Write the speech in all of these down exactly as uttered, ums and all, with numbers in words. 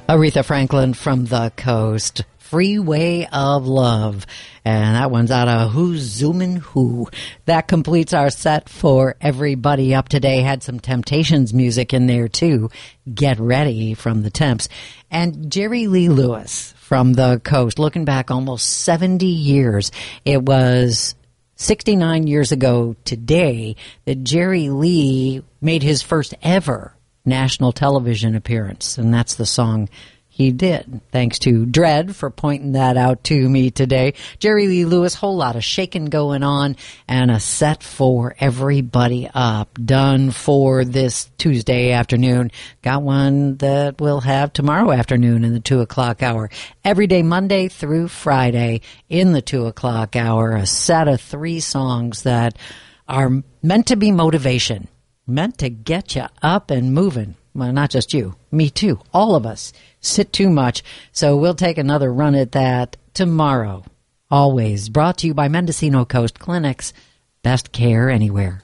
Aretha Franklin from the Coast. Freeway of Love. And that one's out of Who's Zoomin' Who. That completes our set for Everybody Up Today. Had some Temptations music in there too. Get Ready from the Temps. And Jerry Lee Lewis from the Coast. Looking back almost seventy years. It was sixty-nine years ago today that Jerry Lee made his first ever national television appearance. And that's the song he did. Thanks to Dredd for pointing that out to me today. Jerry Lee Lewis, whole lot of shaking going on, and a set for Everybody Up done for this Tuesday afternoon. Got one that we'll have tomorrow afternoon in the two o'clock hour. Every day, Monday through Friday in the two o'clock hour, a set of three songs that are meant to be motivation, meant to get you up and moving. Well, not just you, me too, all of us sit too much. So we'll take another run at that tomorrow. Always brought to you by Mendocino Coast Clinics. Best care anywhere.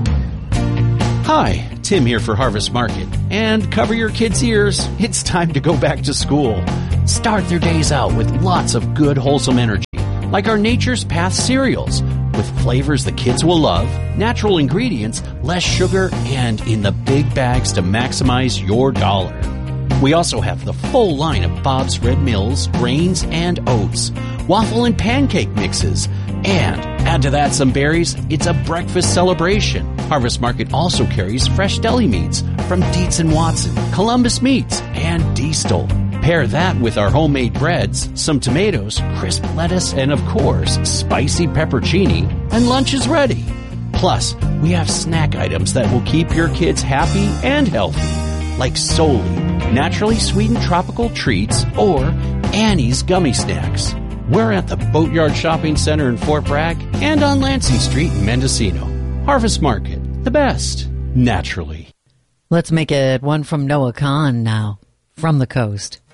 Hi, Tim here for Harvest Market. And cover your kids' ears. It's time to go back to school. Start their days out with lots of good, wholesome energy, like our Nature's Path cereals, with flavors the kids will love, natural ingredients, less sugar, and in the big bags to maximize your dollar. We also have the full line of Bob's Red Mills, grains, and oats, waffle and pancake mixes, and add to that some berries, it's a breakfast celebration. Harvest Market also carries fresh deli meats from Dietz and Watson, Columbus Meats, and Diestel. Pair that with our homemade breads, some tomatoes, crisp lettuce, and of course, spicy peppercini, and lunch is ready. Plus, we have snack items that will keep your kids happy and healthy, like Soli, naturally sweetened tropical treats, or Annie's Gummy Snacks. We're at the Boatyard Shopping Center in Fort Bragg and on Lansing Street in Mendocino. Harvest Market, the best, naturally. Let's make it one from Noah Kahan now, from the Coast.